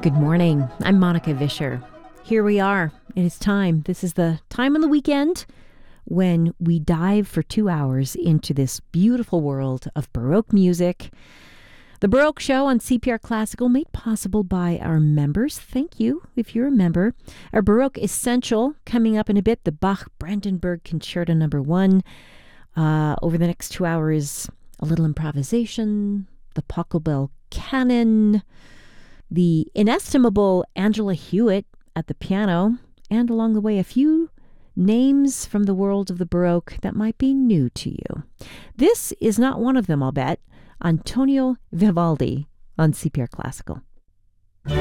Good morning. I'm Monica Vischer. Here we are. It is time. This is the time on the weekend when we dive for 2 hours into this beautiful world of Baroque music. The Baroque Show on CPR Classical, made possible by our members. Thank you if you're a member. Our Baroque Essential coming up in a bit, the Bach Brandenburg Concerto No. 1. Over the next 2 hours, a little improvisation, the Pachelbel Canon, the inestimable Angela Hewitt at the piano, and along the way, a few names from the world of the Baroque that might be new to you. This is not one of them, I'll bet. Antonio Vivaldi on CPR Classical.